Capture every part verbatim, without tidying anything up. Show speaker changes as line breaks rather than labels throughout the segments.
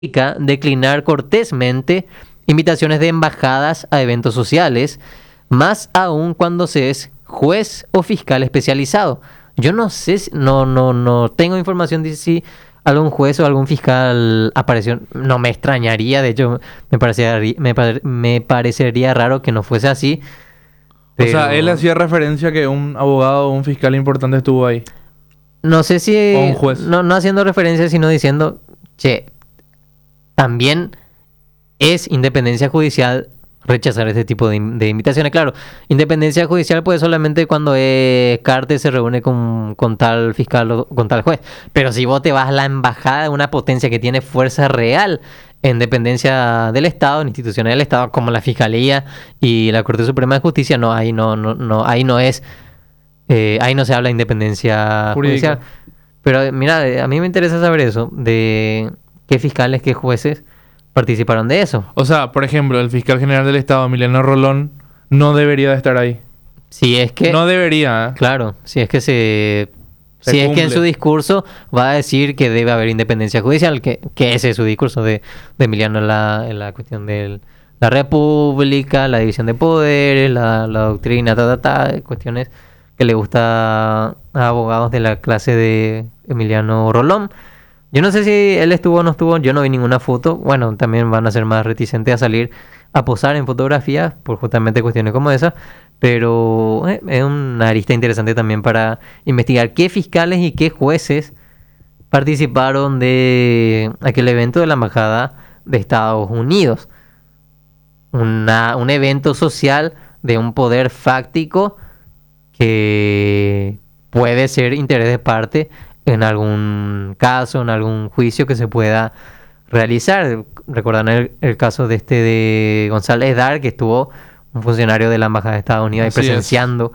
declinar cortésmente invitaciones de embajadas a eventos sociales, más aún cuando se es juez o fiscal especializado. Yo no sé, si- no, no, no tengo información de si algún juez o algún fiscal apareció. No me extrañaría, de hecho, me parecería, me, pare- me parecería raro que no fuese así.
O sea, él
Pero
hacía referencia a que un abogado o un fiscal importante estuvo ahí.
no sé
O
si,
un juez.
no, no haciendo referencia, sino diciendo, che, también es independencia judicial rechazar este tipo de, in- de invitaciones. Claro, independencia judicial pues solamente cuando eh, Carte se reúne con, con tal fiscal o con tal juez. Pero si vos te vas a la embajada de una potencia que tiene fuerza real en dependencia del Estado, en instituciones del Estado, como la Fiscalía y la Corte Suprema de Justicia, no, ahí no, no, no, ahí no es, eh, ahí no se habla de independencia judicial.
Jurídica.
Pero eh, mira, eh, a mí me interesa saber eso, de qué fiscales, qué jueces participaron de eso.
O sea, por ejemplo, el fiscal general del Estado, Emiliano Rolón, no debería de estar ahí.
Si es que,
No debería, ¿eh?
claro, si es que se,
Se
si es que en
cumple.
su discurso va a decir que debe haber independencia judicial, que, que ese es su discurso de, de Emiliano en la, en la cuestión de la república, la división de poderes, la, la doctrina, ta, ta, ta, cuestiones que le gusta a abogados de la clase de Emiliano Rolón. Yo no sé si él estuvo o no estuvo, yo no vi ninguna foto. Bueno, también van a ser más reticentes a salir a posar en fotografías por justamente cuestiones como esas. Pero eh, es una arista interesante también para investigar qué fiscales y qué jueces participaron de aquel evento de la Embajada de Estados Unidos. Una, un evento social de un poder fáctico que puede ser interés de parte en algún caso, en algún juicio que se pueda realizar. Recordan el, el caso de este de González Dar, que estuvo un funcionario de la Embajada de Estados Unidos ahí
Así es.
presenciando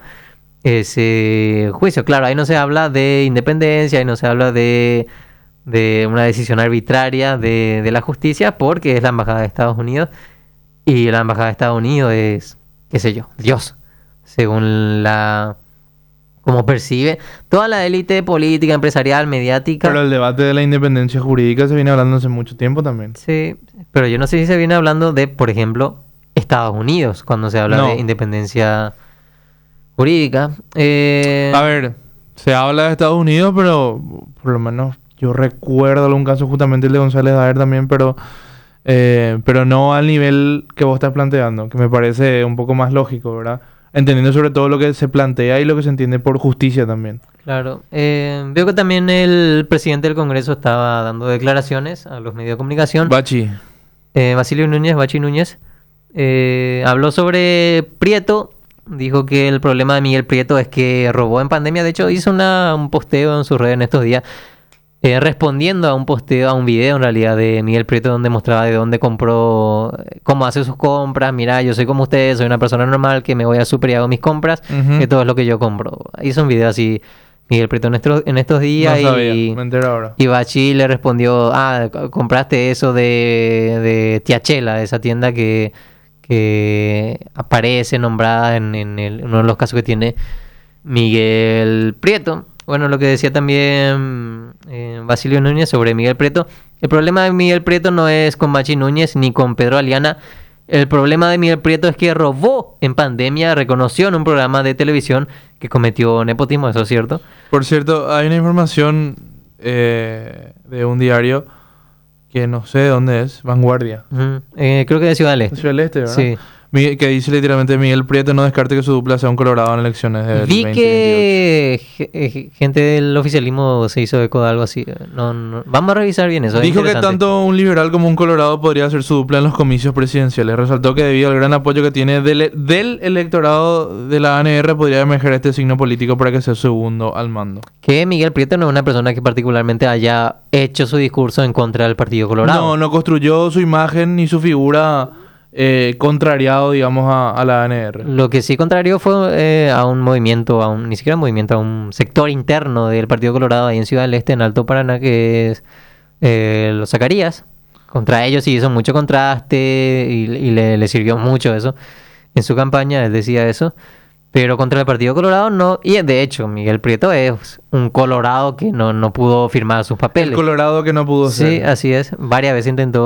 ese juicio. Claro, ahí no se habla de independencia, ahí no se habla de, de una decisión arbitraria de, de la justicia, porque es la Embajada de Estados Unidos y la Embajada de Estados Unidos es, qué sé yo, Dios, según la como percibe toda la élite política, empresarial, mediática.
Pero el debate de la independencia jurídica se viene hablando hace mucho tiempo también.
Sí, pero yo no sé si se viene hablando de, por ejemplo, Estados Unidos, cuando se habla
No.
de independencia jurídica. Eh,
A ver, se habla de Estados Unidos, pero por lo menos yo recuerdo algún caso, justamente el de González Daer también, pero, eh, pero no al nivel que vos estás planteando, que me parece un poco más lógico, ¿verdad? Entendiendo sobre todo lo que se plantea y lo que se entiende por justicia también.
Claro. Eh, veo que también el presidente del Congreso estaba dando declaraciones a los medios de comunicación.
Bachi,
Eh, Basilio Núñez, Bachi Núñez, eh, habló sobre Prieto. Dijo que el problema de Miguel Prieto es que robó en pandemia. De hecho, hizo una, un posteo en sus redes en estos días, eh, respondiendo a un posteo, a un video en realidad de Miguel Prieto, donde mostraba de dónde compró, eh, cómo hace sus compras. Mira, yo soy como ustedes, soy una persona normal que me voy a super y hago mis compras,
Ujú.
que todo es lo que yo compro. Hizo un video así, Miguel Prieto, en estos, en estos días.
no sabía,
y,
me entero ahora.
y Bachi le respondió, ah, c- compraste eso de, de Tía Chela, de esa tienda que, que aparece nombrada en, en el- uno de los casos que tiene Miguel Prieto. Bueno, lo que decía también eh, Basilio Núñez sobre Miguel Prieto. El problema de Miguel Prieto no es con Bachi Núñez ni con Pedro Aliana. El problema de Miguel Prieto es que robó en pandemia, reconoció en un programa de televisión que cometió nepotismo, eso es cierto.
Por cierto, hay una información eh, de un diario que no sé de dónde es, Vanguardia.
Ujú. Eh, creo que de Ciudad del
De
Este.
Ciudad del Este, ¿verdad?
Sí.
Miguel- que dice literalmente Miguel Prieto no descarte que su dupla sea un Colorado en elecciones del
Vi
veinte veintiocho.
que ge- eh, gente del oficialismo se hizo eco de algo así. No, no- Vamos a revisar bien eso. es
Dijo que
interesante.
tanto un liberal como un Colorado podría ser su dupla en los comicios presidenciales. Resaltó que debido al gran apoyo que tiene del, del electorado de la A N R podría emerger este signo político para que sea segundo al mando.
Que Miguel Prieto no es una persona que particularmente haya hecho su discurso en contra del Partido Colorado.
No, no construyó su imagen ni su figura eh, contrariado, digamos, a, a la A N R.
Lo que sí contrario fue eh, a un movimiento, a un, ni siquiera un movimiento, a un sector interno del Partido Colorado ahí en Ciudad del Este, en Alto Paraná, que es eh, los Zacarías. Contra ellos sí hizo mucho contraste y, y le, le sirvió mucho eso en su campaña, él decía eso. Pero contra el Partido Colorado no. Y de hecho, Miguel Prieto es un colorado que no, no pudo firmar sus papeles.
El colorado que no pudo
Sí,
ser.
así es. Varias veces intentó